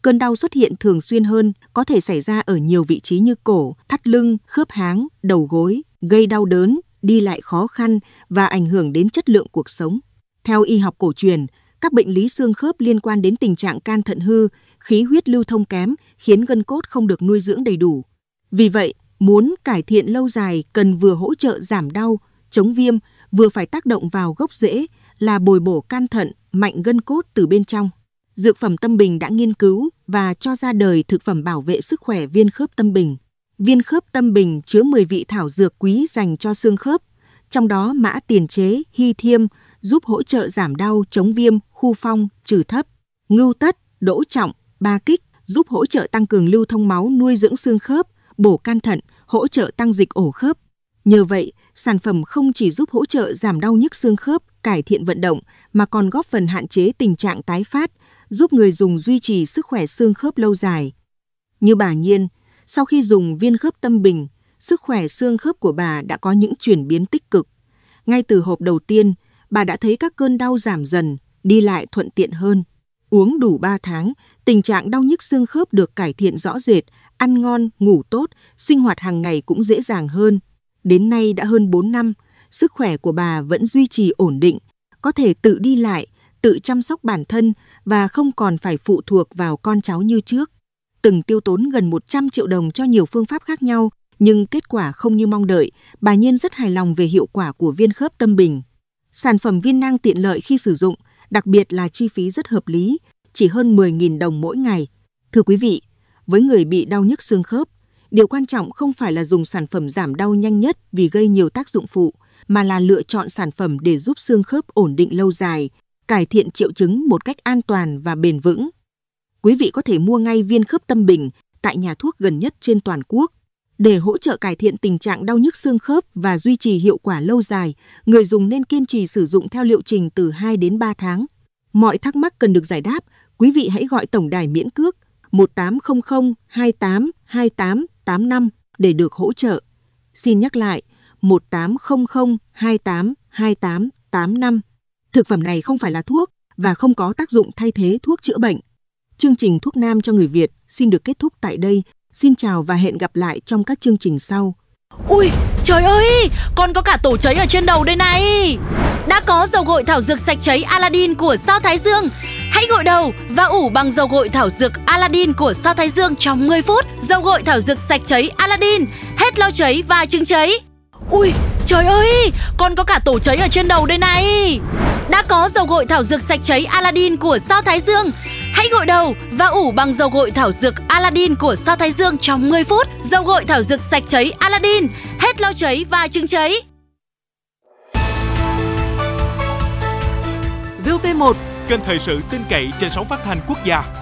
Cơn đau xuất hiện thường xuyên hơn, có thể xảy ra ở nhiều vị trí như cổ, thắt lưng, khớp háng, đầu gối, gây đau đớn, đi lại khó khăn và ảnh hưởng đến chất lượng cuộc sống. Theo y học cổ truyền, các bệnh lý xương khớp liên quan đến tình trạng can thận hư, khí huyết lưu thông kém khiến gân cốt không được nuôi dưỡng đầy đủ. Vì vậy, muốn cải thiện lâu dài cần vừa hỗ trợ giảm đau, chống viêm, vừa phải tác động vào gốc rễ là bồi bổ can thận, mạnh gân cốt từ bên trong. Dược phẩm Tâm Bình đã nghiên cứu và cho ra đời thực phẩm bảo vệ sức khỏe viên khớp Tâm Bình. Viên khớp Tâm Bình chứa 10 vị thảo dược quý dành cho xương khớp, trong đó mã tiền chế, hy thiêm giúp hỗ trợ giảm đau, chống viêm, khu phong, trừ thấp. Ngưu tất, đỗ trọng, ba kích giúp hỗ trợ tăng cường lưu thông máu, nuôi dưỡng xương khớp, bổ can thận, hỗ trợ tăng dịch ổ khớp. Nhờ vậy, sản phẩm không chỉ giúp hỗ trợ giảm đau nhức xương khớp, cải thiện vận động, mà còn góp phần hạn chế tình trạng tái phát, giúp người dùng duy trì sức khỏe xương khớp lâu dài. Như bà Nhiên, sau khi dùng viên khớp Tâm Bình, sức khỏe xương khớp của bà đã có những chuyển biến tích cực. Ngay từ hộp đầu tiên, bà đã thấy các cơn đau giảm dần, đi lại thuận tiện hơn. Uống đủ 3 tháng, tình trạng đau nhức xương khớp được cải thiện rõ rệt, ăn ngon, ngủ tốt, sinh hoạt hàng ngày cũng dễ dàng hơn. Đến nay đã hơn 4 năm, sức khỏe của bà vẫn duy trì ổn định, có thể tự đi lại, tự chăm sóc bản thân và không còn phải phụ thuộc vào con cháu như trước. Từng tiêu tốn gần 100 triệu đồng cho nhiều phương pháp khác nhau, nhưng kết quả không như mong đợi, bà Nhiên rất hài lòng về hiệu quả của viên khớp Tâm Bình. Sản phẩm viên nang tiện lợi khi sử dụng, đặc biệt là chi phí rất hợp lý, chỉ hơn 10.000 đồng mỗi ngày. Thưa quý vị, với người bị đau nhức xương khớp, điều quan trọng không phải là dùng sản phẩm giảm đau nhanh nhất vì gây nhiều tác dụng phụ, mà là lựa chọn sản phẩm để giúp xương khớp ổn định lâu dài, cải thiện triệu chứng một cách an toàn và bền vững. Quý vị có thể mua ngay viên khớp Tâm Bình tại nhà thuốc gần nhất trên toàn quốc. Để hỗ trợ cải thiện tình trạng đau nhức xương khớp và duy trì hiệu quả lâu dài, người dùng nên kiên trì sử dụng theo liệu trình từ 2 đến 3 tháng. Mọi thắc mắc cần được giải đáp, quý vị hãy gọi tổng đài miễn cước 1800 28 28 85 để được hỗ trợ. Xin nhắc lại, 1800 28 28 85. Thực phẩm này không phải là thuốc và không có tác dụng thay thế thuốc chữa bệnh. Chương trình Thuốc Nam cho người Việt xin được kết thúc tại đây. Xin chào và hẹn gặp lại trong các chương trình sau. Ui, trời ơi, con có cả tổ cháy ở trên đầu đây này. Đã có dầu gội thảo dược sạch cháy Aladdin của Sao Thái Dương. Hãy gội đầu và ủ bằng dầu gội thảo dược Aladdin của Sao Thái Dương trong 10 phút. Dầu gội thảo dược sạch cháy Aladdin, hết lau cháy và chứng cháy. Ui, trời ơi, con có cả tổ cháy ở trên đầu đây này. Đã có dầu gội thảo dược sạch cháy Aladdin của Sao Thái Dương. Hãy gội đầu và ủ bằng dầu gội thảo dược Aladdin của Sao Thái Dương trong 10 phút. Dầu gội thảo dược sạch cháy Aladdin, hết lau cháy và chứng cháy. VOV1, kênh thời sự tin cậy trên sóng phát thanh quốc gia.